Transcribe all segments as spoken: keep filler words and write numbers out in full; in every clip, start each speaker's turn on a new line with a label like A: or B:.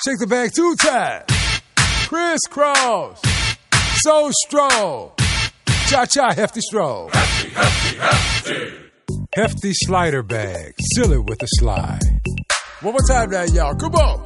A: Shake the bag two times. Crisscross. So stroll. Cha-cha hefty stroll.
B: Hefty, hefty, hefty.
A: Hefty slider bag. Seal it with a slide. One more time now, y'all. Come on.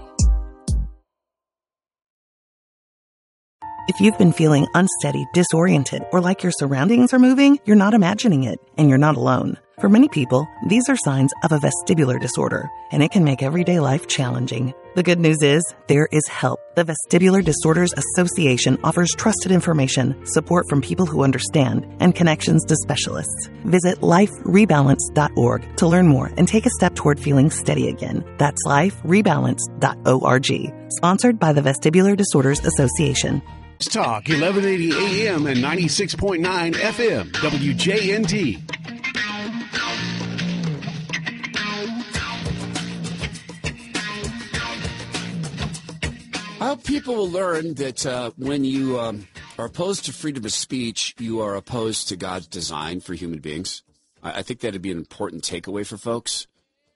C: If you've been feeling unsteady, disoriented, or like your surroundings are moving, you're not imagining it, and you're not alone. For many people, these are signs of a vestibular disorder, and it can make everyday life challenging. The good news is, there is help. The Vestibular Disorders Association offers trusted information, support from people who understand, and connections to specialists. Visit life rebalance dot org to learn more and take a step toward feeling steady again. That's life rebalance dot org. Sponsored by the Vestibular Disorders Association.
D: Talk eleven eighty A M and ninety-six point nine F M, W J N T.
E: I hope people will learn that uh, when you um, are opposed to freedom of speech, you are opposed to God's design for human beings. I, I think that would be an important takeaway for folks.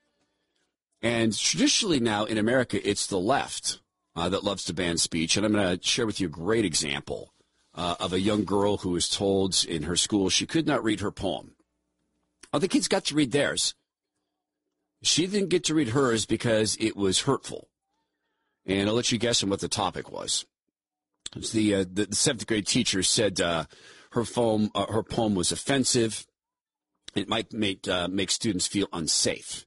E: And traditionally now in America, it's the left uh, that loves to ban speech. And I'm going to share with you a great example uh, of a young girl who was told in her school she could not read her poem. Other kids got to read theirs. She didn't get to read hers because it was hurtful. And I'll let you guess on what the topic was. It's the, uh, the the seventh grade teacher said uh, her poem uh, her poem was offensive. It might make uh, make students feel unsafe.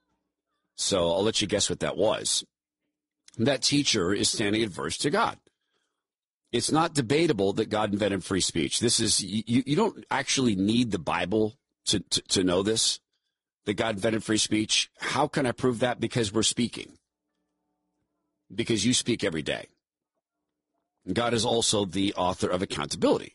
E: So I'll let you guess what that was. That teacher is standing adverse to God. It's not debatable that God invented free speech. This is you. You don't actually need the Bible to to, to know this. That God invented free speech. How can I prove that? Because we're speaking. Because you speak every day. God is also the author of accountability.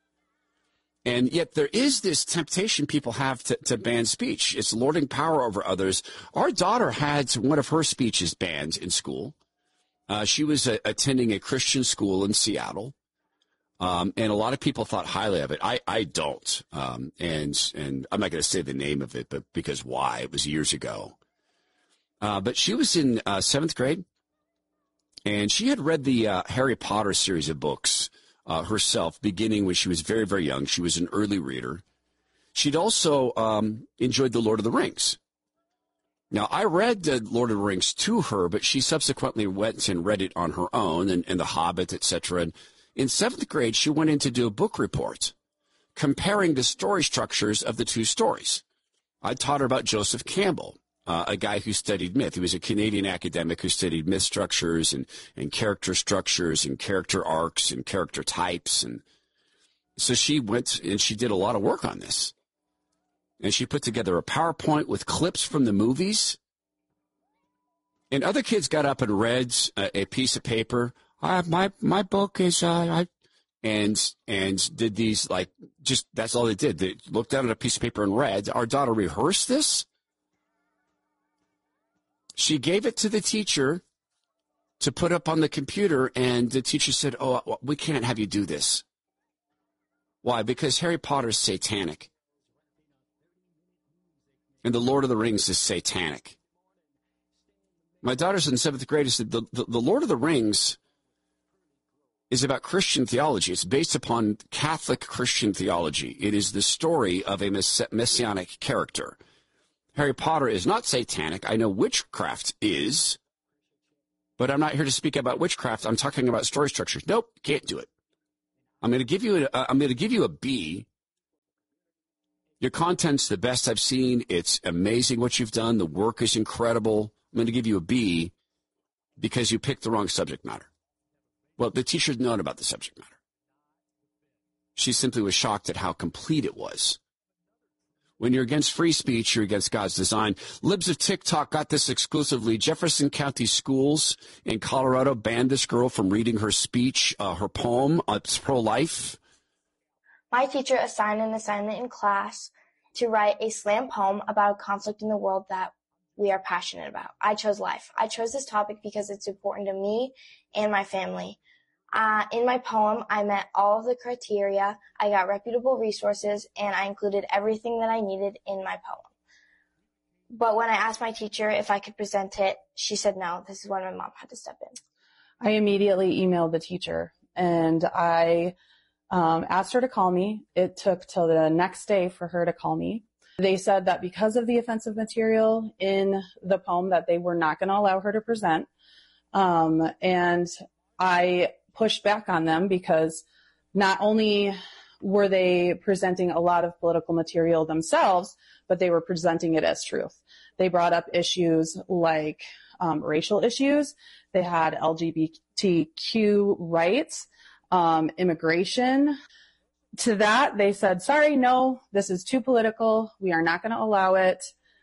E: And yet there is this temptation people have to, to ban speech. It's lording power over others. Our daughter had one of her speeches banned in school. Uh, she was uh, attending a Christian school in Seattle. Um, and a lot of people thought highly of it. I, I don't. Um, and, and I'm not going to say the name of it, but because why? It was years ago. Uh, but she was in uh, seventh grade. And she had read the uh, Harry Potter series of books uh, herself, beginning when she was very, very young. She was an early reader. She'd also um, enjoyed The Lord of the Rings. Now, I read The Lord of the Rings to her, but she subsequently went and read it on her own, and, and The Hobbit, et cetera. And in seventh grade, she went in to do a book report comparing the story structures of the two stories. I taught her about Joseph Campbell. Uh, a guy who studied myth. He was a Canadian academic who studied myth structures and, and character structures and character arcs and character types. And so she went and she did a lot of work on this. And she put together a PowerPoint with clips from the movies. And other kids got up and read a, a piece of paper. Uh, my my book is, uh, I, and and did these, like, just, that's all they did. They looked down at a piece of paper and read. Our daughter rehearsed this. She gave it to the teacher to put up on the computer, and the teacher said, oh, we can't have you do this. Why? Because Harry Potter is satanic. And The Lord of the Rings is satanic. My daughter's in seventh grade. I said, the, the, the Lord of the Rings is about Christian theology. It's based upon Catholic Christian theology. It is the story of a mess- messianic character. Harry Potter is not satanic. I know witchcraft is, but I'm not here to speak about witchcraft. I'm talking about story structures. Nope, can't do it. I'm going to give you a, I'm going to give you a B. Your content's the best I've seen. It's amazing what you've done. The work is incredible. I'm going to give you a B because you picked the wrong subject matter. Well, the teacher's known about the subject matter. She simply was shocked at how complete it was. When you're against free speech, you're against God's design. Libs of TikTok got this exclusively. Jefferson County Schools in Colorado banned this girl from reading her speech, uh, her poem. Uh, it's pro-life.
F: My teacher assigned an assignment in class to write a slam poem about a conflict in the world that we are passionate about. I chose life. I chose this topic because it's important to me and my family. Uh, in my poem, I met all of the criteria, I got reputable resources, and I included everything that I needed in my poem. But when I asked my teacher if I could present it, she said no. This is when my mom had to step in.
G: I immediately emailed the teacher, and I um, asked her to call me. It took till the next day for her to call me. They said that because of the offensive material in the poem that they were not going to allow her to present. Um, and I pushed back on them because not only were they presenting a lot of political material themselves, but they were presenting it as truth. They brought up issues like um, racial issues. They had L G B T Q rights, um, immigration. To that, they said, sorry, no, this is too political. We are not going to allow it.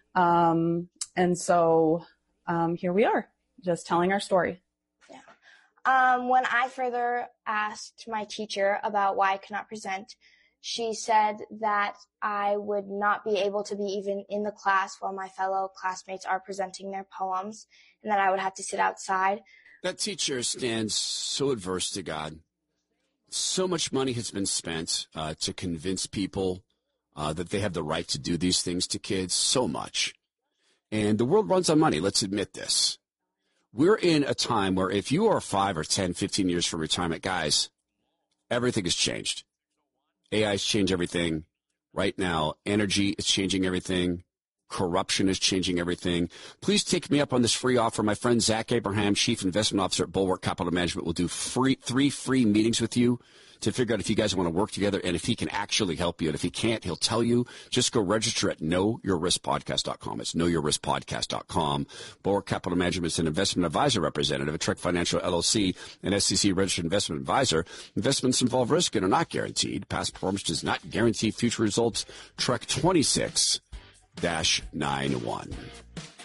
G: Um, and so um, here we are, just telling our story.
F: Yeah. Um, when I further asked my teacher about why I could not present, she said that I would not be able to be even in the class while my fellow classmates are presenting their poems, and that I would have to sit outside.
E: That teacher stands so adverse to God. So much money has been spent uh, to convince people uh, that they have the right to do these things to kids, so much. And the world runs on money, let's admit this. We're in a time where if you are five or ten, fifteen years from retirement, guys, everything has changed. A I's changed everything. Right now, energy is changing everything. Corruption is changing everything. Please take me up on this free offer. My friend Zach Abraham, Chief Investment Officer at Bulwark Capital Management, will do free three free meetings with you to figure out if you guys want to work together and if he can actually help you. And if he can't, he'll tell you. Just go register at know your risk podcast dot com. It's know your risk podcast dot com. Bulwark Capital Management is an investment advisor representative at Trek Financial L L C, an S E C-registered investment advisor. Investments involve risk and are not guaranteed. Past performance does not guarantee future results. Trek twenty-six dash nine one.